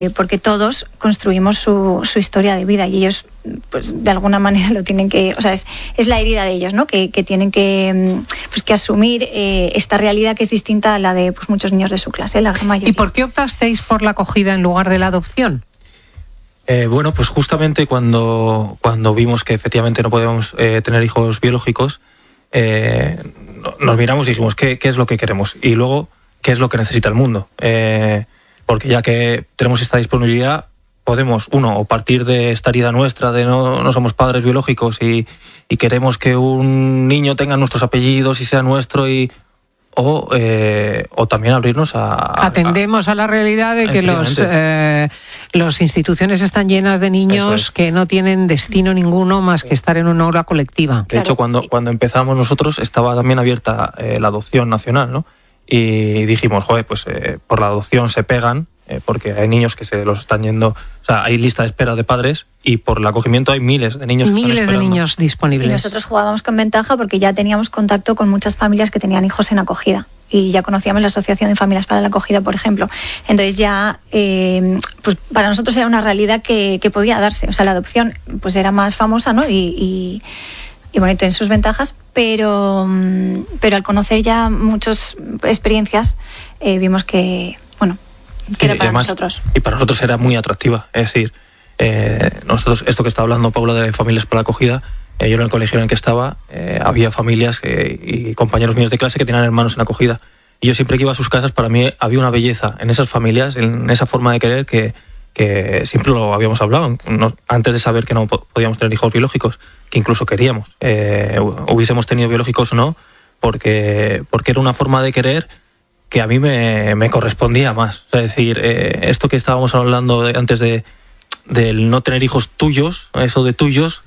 porque todos construimos su historia de vida y ellos, pues de alguna manera lo tienen que, o sea, es la herida de ellos, ¿no? Que tienen que asumir esta realidad que es distinta a la de pues muchos niños de su clase, la gran mayoría. ¿Y por qué optasteis por la acogida en lugar de la adopción? Bueno, pues justamente cuando vimos que efectivamente no podíamos tener hijos biológicos, nos miramos y dijimos ¿qué es lo que queremos? Y luego, ¿qué es lo que necesita el mundo? Porque ya que tenemos esta disponibilidad, podemos, o partir de esta herida nuestra de no somos padres biológicos y queremos que un niño tenga nuestros apellidos y sea nuestro, o también abrirnos atendemos a la realidad de que las instituciones están llenas de niños que no tienen destino ninguno más que estar en una aula colectiva. De hecho, cuando empezamos nosotros estaba también abierta la adopción nacional, ¿no? Y dijimos, pues por la adopción se pegan, porque hay niños que se los están yendo, o sea, hay lista de espera de padres y por el acogimiento hay miles de niños que están esperando. Miles de niños disponibles. Y nosotros jugábamos con ventaja porque ya teníamos contacto con muchas familias que tenían hijos en acogida y ya conocíamos la Asociación de Familias para la Acogida, por ejemplo. Entonces ya, pues para nosotros era una realidad que podía darse. O sea, la adopción pues era más famosa, ¿no? Y bueno, tiene sus ventajas, pero al conocer ya muchas experiencias, vimos que era para nosotros. Y para nosotros era muy atractiva. Es decir, nosotros, esto que está hablando Paula de familias para la acogida, yo en el colegio en el que estaba, había familias y compañeros míos de clase que tenían hermanos en acogida. Y yo siempre que iba a sus casas, para mí había una belleza en esas familias, en esa forma de querer que siempre lo habíamos hablado, antes de saber que no podíamos tener hijos biológicos, que incluso queríamos. Hubiésemos tenido biológicos o no, porque era una forma de querer que a mí me correspondía más. O sea, es decir, esto que estábamos hablando antes del no tener hijos tuyos, eso de tuyos,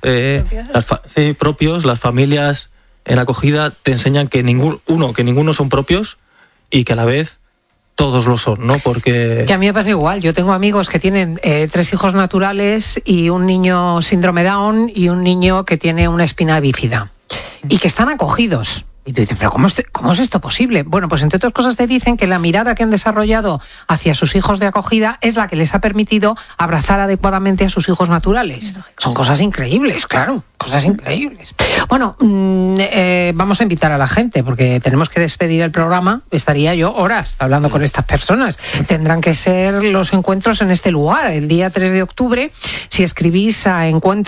propios, las familias en acogida te enseñan que ninguno son propios y que a la vez todos lo son, ¿no? Porque... Que a mí me pasa igual. Yo tengo amigos que tienen 3 hijos naturales y un niño síndrome Down y un niño que tiene una espina bífida y que están acogidos. Y tú dices, ¿pero cómo es esto posible? Bueno, pues entre otras cosas te dicen que la mirada que han desarrollado hacia sus hijos de acogida es la que les ha permitido abrazar adecuadamente a sus hijos naturales. Son cosas increíbles, claro, cosas increíbles. Bueno, vamos a invitar a la gente porque tenemos que despedir el programa. Estaría yo horas hablando con estas personas. Tendrán que ser los encuentros en este lugar, el día 3 de octubre, si escribís a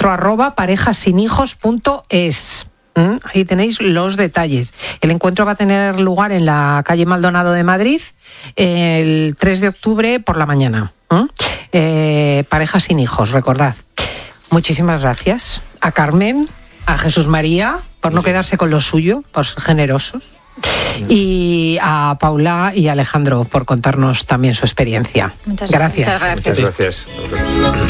encuentro@parejasinhijos.es. Ahí tenéis los detalles. El encuentro va a tener lugar en la calle Maldonado de Madrid el 3 de octubre por la mañana. Parejas sin hijos, recordad. Muchísimas gracias a Carmen, a Jesús María, por no quedarse con lo suyo, por ser generosos, y a Paula y a Alejandro por contarnos también su experiencia. Muchas gracias. Gracias. Muchas gracias.